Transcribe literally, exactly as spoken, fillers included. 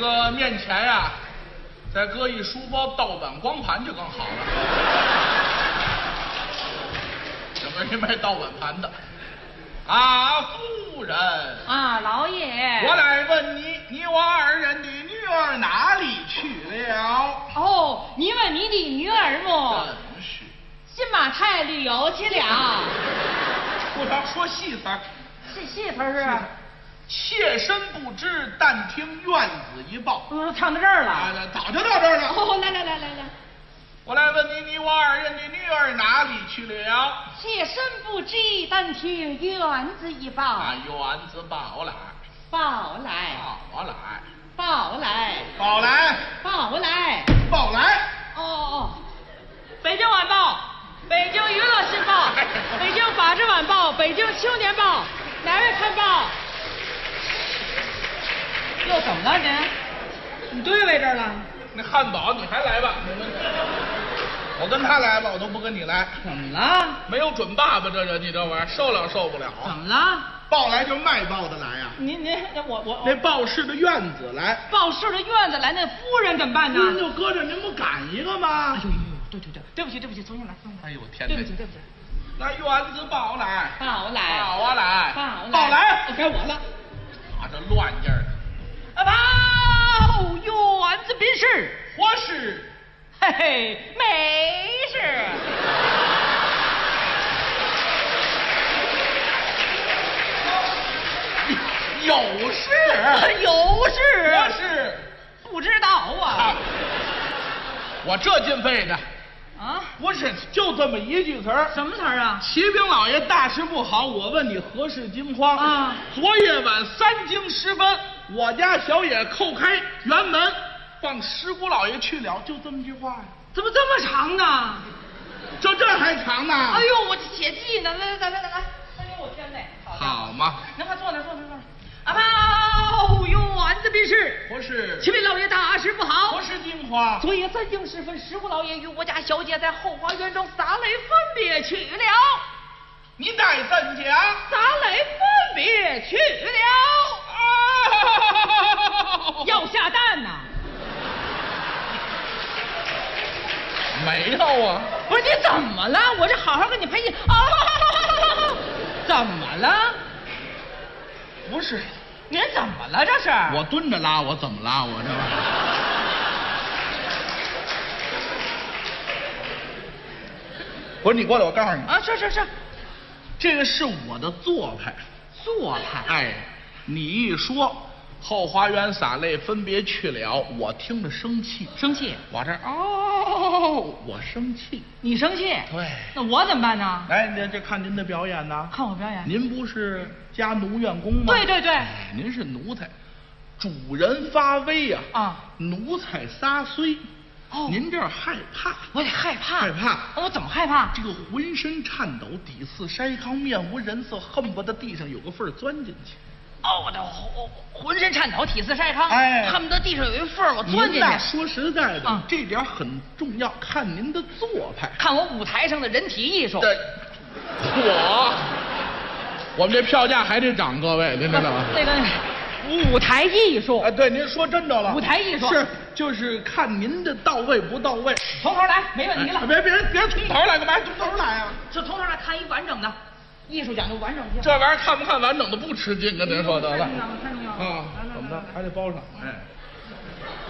个面前呀、啊，再搁一书包盗版光盘就更好了。有没有人卖盗版盘的？啊，夫人啊，老爷， 我来问你，你我二人的女儿哪里去了？ 哦，你问你的女儿么？ 真是， 新马泰旅游去了。 不常说戏词儿， 戏戏词是。 妾身不知，但听院子一报。 嗯，唱到这儿了。 啊，早就到这儿了。 哦，来来来来来。 我来问你，你我二人的女儿哪里去了？ 妾身不知，但听院子一报。 啊，院子报来， 报来， 报来， 报来， 报来， 报来， 报来。 哦哦，北京晚报、北京娱乐新报、北京法制晚报、北京青年报，哪位看报？又怎么了您？你对位这儿了？ 那汉堡你还来吧？我跟他来吧，我都不跟你来。 怎么了？ 没有准爸爸这人，你这玩意儿受了受不了。 怎么了？ 报来就卖报的来呀、啊。 您您我我那报事的院子来， 报事的院子来，那夫人怎么办呢？ 夫人就搁这，您不赶一个吗？ 哎呦呦呦，对对对，对不起对不起，重新来。 哎呦天哪！ 对不起对不起。 那院子报来， 报来， 报啊来， 报来， 报来， 该我了。 啊，这乱劲儿的。 报院子宾事， 何事？ 嘿嘿，没事。 有事？ 有事？ 何事？ 不知道啊。 啊我这进费的。 啊， 不是，就这么一句词儿。 什么词儿啊？ 启禀老爷，大事不好，我问你何事惊慌？ 啊， 昨夜晚三更时分，我家小野叩开园门，放石姑老爷去了，就这么句话呀。 怎么这么长呢？ 就这还长呢？ 哎呦，我这写记呢，来来来来来来，哎呦我天哪！ 好嘛， 您快坐那坐那坐那。啊，报院子宾事， 何事？ 启禀老爷，大事不好。 何事惊慌？ 昨夜三更时分，石姑老爷与我家小姐在后花园中洒泪分别去了。 你待怎讲？ 洒泪分别去了。啊！要下蛋呐？ 没有啊。 不是你怎么了？我这好好跟你赔信啊！怎么了？ 不是， 您怎么了？这是我蹲着拉，我怎么拉？我这玩意儿。不是你过来，我告诉你啊，是是是， 这个是我的做派。 做派。 哎，你一说后花园洒泪分别去了，我听着生气， 生气。 我这哦，我生气。 你生气？ 对。 那我怎么办呢？ 来，这这看您的表演呢？ 看我表演。 您不是家奴院工吗？ 对对对。 哎，您是奴才，主人发威呀、 啊，啊奴才撒虽。 哦， 您这儿害怕， 我得害怕， 害怕。 我怎么害怕？ 这个浑身颤抖，底似筛糠，面无人色，恨不得地上有个缝钻进去。 哦，我的浑身颤抖，体似筛糠， 哎， 恨不得地上有一缝，我钻进去。 说实在的， 嗯， 这点很重要，看您的做派， 看我舞台上的人体艺术。 对，我，我们这票价还得涨，各位，您知道吗？ 那个舞台艺术。 哎，对，您说真着了。 舞台艺术是，就是看您的到位不到位。 从头来，没问题了。 哎、别别别从头来，干嘛从头来啊？ 就从头来看一完整的。艺术讲究完整性， 这玩意儿看不看完整的不吃惊，跟您说得了。 太重要了，太重要了啊！怎么着还得包上？哎，